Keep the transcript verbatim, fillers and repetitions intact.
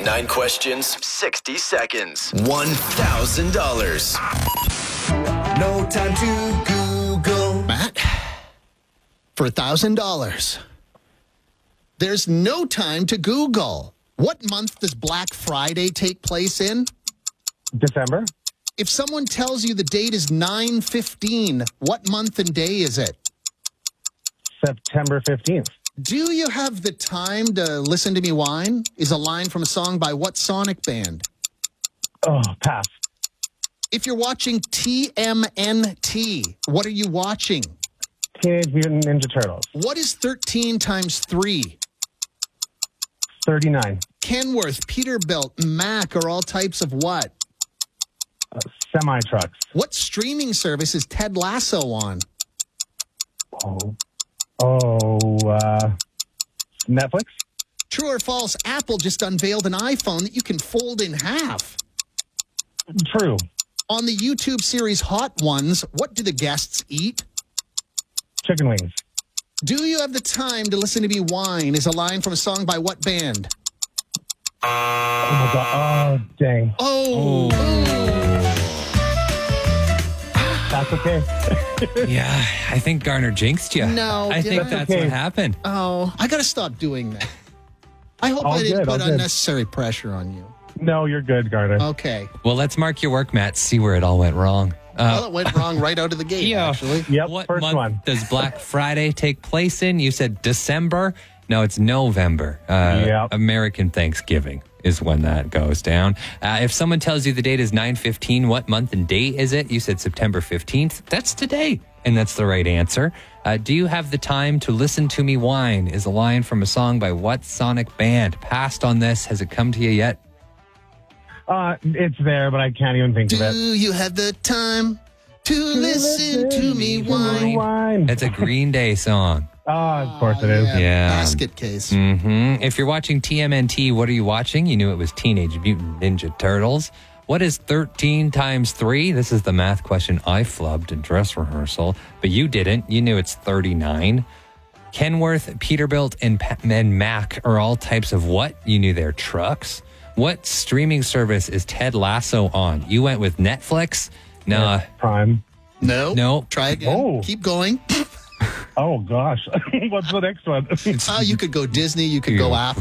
Nine questions, sixty seconds, one thousand dollars. No time to Google. Matt, for one thousand dollars. There's no time to Google. What month does Black Friday take place in? December. If someone tells you the date is nine fifteen, what month and day is it? September fifteenth. Do you have the time to listen to me whine? Is a line from a song by what Sonic band? Oh, pass. If you're watching T M N T, what are you watching? Teenage Mutant Ninja Turtles. What is thirteen times three? thirty-nine. Kenworth, Peterbilt, Mack are all types of what? Uh, Semi-trucks. What streaming service is Ted Lasso on? Oh. Oh, uh, Netflix? True or false, Apple just unveiled an iPhone that you can fold in half. True. On the YouTube series Hot Ones, what do the guests eat? Chicken wings. Do you have the time to listen to me whine is a line from a song by what band? Oh, my God. Oh, dang. Oh. That's okay. Yeah, I think Garner jinxed you. No, I think did I? that's Okay. what happened. Oh, I got to stop doing that. I hope All I didn't good, put all good. unnecessary pressure on you. No, you're good, Garner. Okay. Well, let's mark your work, Matt. See where it all went wrong. Well, Uh, it went wrong right out of the gate, Yeah. actually. Yep, what first month one. does Black Friday take place in? You said December. No, it's November. Uh, Yep. American Thanksgiving is when that goes down. Uh, if someone tells you the date is nine fifteen, what month and day is it? You said September fifteenth. That's today, and that's the right answer. Uh, do you have the time to listen to me whine is a line from a song by what Sonic band? Passed on this. Has it come to you yet? Uh, it's there, but I can't even think Do of it. you have the time to listen to me whine? Wine. It's a Green Day song. Oh, of course it is. Yeah, Yeah. basket case. hmm If you're watching T M N T, what are you watching? You knew it was Teenage Mutant Ninja Turtles. What is thirteen times three? This is the math question I flubbed in dress rehearsal, but you didn't. You knew it's thirty-nine. Kenworth, Peterbilt, and, Pa- and Mack are all types of what? You knew they're trucks. What streaming service is Ted Lasso on? You went with Netflix? No. Prime. No. No. Try again. Oh. Keep going. Oh, gosh. What's the next one? Uh, you could go Disney. You could You go go Apple.